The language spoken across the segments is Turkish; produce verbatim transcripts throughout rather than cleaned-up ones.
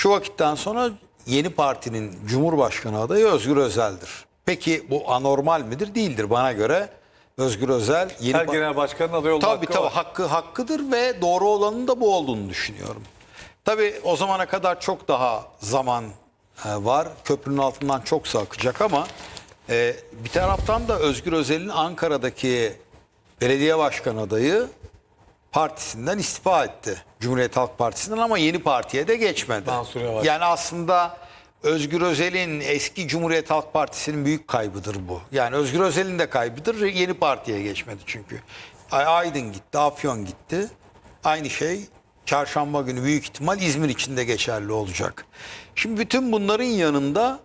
Şu vakitten sonra yeni partinin Cumhurbaşkanı adayı Özgür Özel'dir. Peki bu anormal midir? Değildir bana göre. Özgür Özel yeni Her genel başkanın aday olma tabii hakkı tabii var. hakkı hakkıdır ve doğru olanın da bu olduğunu düşünüyorum. Tabii o zamana kadar çok daha zaman e, var. Köprünün altından çok su akacak ama e, bir taraftan da Özgür Özel'in Ankara'daki belediye başkan adayı partisinden istifa etti. Cumhuriyet Halk Partisi'nden ama yeni partiye de geçmedi. Mansur Yavaş. Yani aslında Özgür Özel'in eski Cumhuriyet Halk Partisi'nin büyük kaybıdır bu. Yani Özgür Özel'in de kaybıdır. Yeni partiye geçmedi çünkü. Aydın gitti, Afyon gitti. Aynı şey çarşamba günü büyük ihtimal İzmir için de geçerli olacak. Şimdi bütün bunların yanında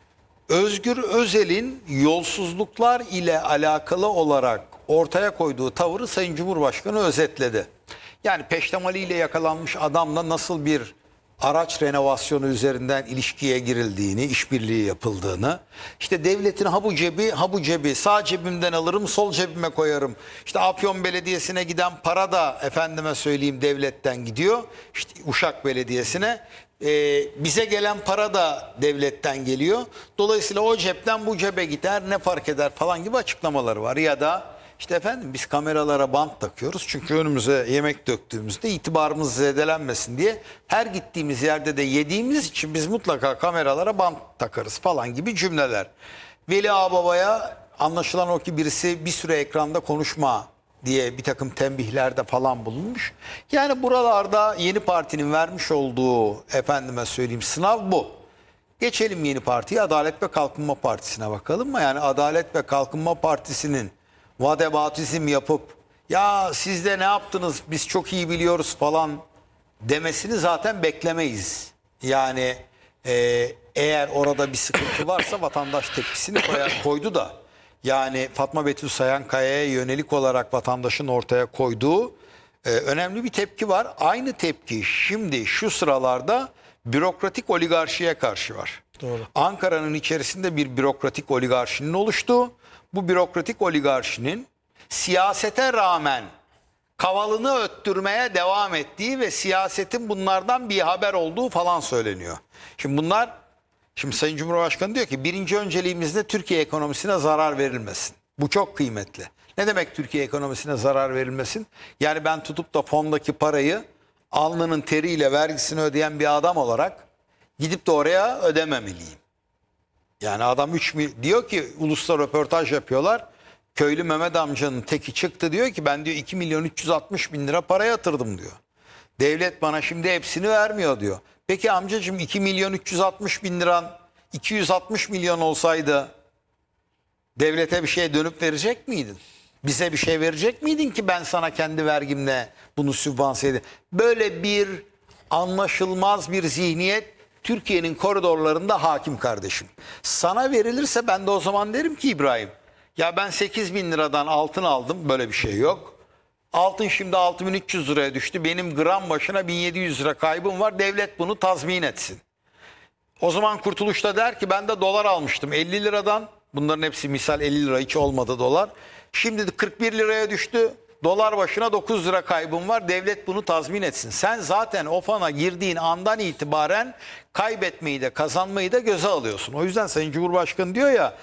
Özgür Özel'in yolsuzluklar ile alakalı olarak ortaya koyduğu tavırı Sayın Cumhurbaşkanı özetledi. Yani peştemaliyle yakalanmış adamla nasıl bir araç renovasyonu üzerinden ilişkiye girildiğini, işbirliği yapıldığını, işte devletin ha bu cebi, ha bu cebi, sağ cebimden alırım, sol cebime koyarım. İşte Afyon Belediyesi'ne giden para da efendime söyleyeyim devletten gidiyor. İşte Uşak Belediyesi'ne. Ee, bize gelen para da devletten geliyor. Dolayısıyla o cepten bu cebe gider, ne fark eder falan gibi açıklamaları var. Ya da işte efendim biz kameralara bant takıyoruz. Çünkü önümüze yemek döktüğümüzde itibarımız zedelenmesin diye her gittiğimiz yerde de yediğimiz için biz mutlaka kameralara bant takarız falan gibi cümleler. Veli Ağababa'ya anlaşılan o ki birisi bir süre ekranda konuşma diye bir takım tembihlerde falan bulunmuş. Yani buralarda yeni partinin vermiş olduğu efendime söyleyeyim sınav bu. Geçelim yeni partiye, Adalet ve Kalkınma Partisi'ne bakalım mı? Yani Adalet ve Kalkınma Partisi'nin vadebatizm yapıp ya siz de ne yaptınız biz çok iyi biliyoruz falan demesini zaten beklemeyiz. Yani e, eğer orada bir sıkıntı varsa vatandaş tepkisini koyar, koydu da yani Fatma Betül Sayankaya'ya yönelik olarak vatandaşın ortaya koyduğu e, önemli bir tepki var. Aynı tepki şimdi şu sıralarda bürokratik oligarşiye karşı var. Doğru. Ankara'nın içerisinde bir bürokratik oligarşinin oluştuğu, bu bürokratik oligarşinin siyasete rağmen kavalını öttürmeye devam ettiği ve siyasetin bunlardan bir haber olduğu falan söyleniyor. Şimdi bunlar, şimdi Sayın Cumhurbaşkanı diyor ki birinci önceliğimizde Türkiye ekonomisine zarar verilmesin. Bu çok kıymetli. Ne demek Türkiye ekonomisine zarar verilmesin? Yani ben tutup da fondaki parayı alnının teriyle vergisini ödeyen bir adam olarak gidip de oraya ödememeliyim. Yani adam üç mil diyor ki ulusal röportaj yapıyorlar. Köylü Mehmet amcanın teki çıktı diyor ki ben diyor iki milyon üç yüz altmış bin lira para yatırdım diyor. Devlet bana şimdi hepsini vermiyor diyor. Peki amcacığım iki milyon üç yüz altmış bin liran iki yüz altmış milyon olsaydı devlete bir şey dönüp verecek miydin? Bize bir şey verecek miydin ki ben sana kendi vergimle bunu sübvanse edeyim? Böyle bir anlaşılmaz bir zihniyet Türkiye'nin koridorlarında hakim kardeşim. Sana verilirse ben de o zaman derim ki İbrahim, ya ben sekiz bin liradan altın aldım, böyle bir şey yok. Altın şimdi altı bin üç yüz liraya düştü. Benim gram başına bin yedi yüz lira kaybım var. Devlet bunu tazmin etsin. O zaman Kurtuluş da der ki ben de dolar almıştım elli liradan. Bunların hepsi misal elli lira, hiç olmadı dolar. Şimdi de kırk bir liraya düştü. Dolar başına dokuz lira kaybım var. Devlet bunu tazmin etsin. Sen zaten o fana girdiğin andan itibaren kaybetmeyi de kazanmayı da göze alıyorsun. O yüzden Sayın Cumhurbaşkanı diyor ya,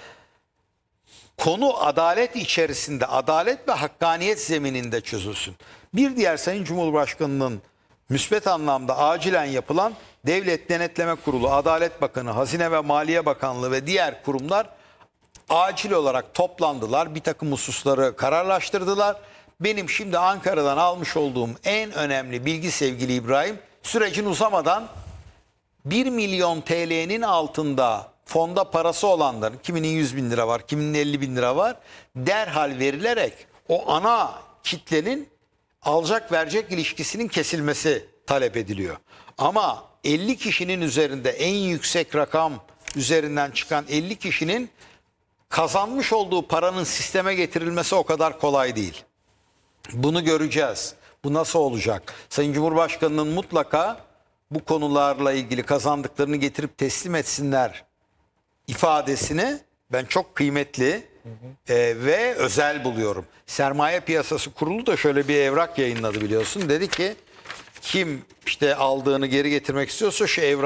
konu adalet içerisinde, adalet ve hakkaniyet zemininde çözülsün. Bir diğer Sayın Cumhurbaşkanı'nın müsbet anlamda acilen yapılan Devlet Denetleme Kurulu, Adalet Bakanı, Hazine ve Maliye Bakanlığı ve diğer kurumlar acil olarak toplandılar. Bir takım hususları kararlaştırdılar. Benim şimdi Ankara'dan almış olduğum en önemli bilgi sevgili İbrahim, sürecin uzamadan bir milyon T L'nin altında fonda parası olanların, kiminin yüz bin lira var, kiminin elli bin lira var, derhal verilerek o ana kitlenin alacak verecek ilişkisinin kesilmesi talep ediliyor. Ama elli kişinin üzerinde en yüksek rakam üzerinden çıkan elli kişinin kazanmış olduğu paranın sisteme getirilmesi o kadar kolay değil. Bunu göreceğiz. Bu nasıl olacak? Sayın Cumhurbaşkanı'nın mutlaka bu konularla ilgili kazandıklarını getirip teslim etsinler ifadesini ben çok kıymetli hı hı. E, ve özel buluyorum. Sermaye Piyasası Kurulu da şöyle bir evrak yayınladı biliyorsun. Dedi ki kim işte aldığını geri getirmek istiyorsa şu evrak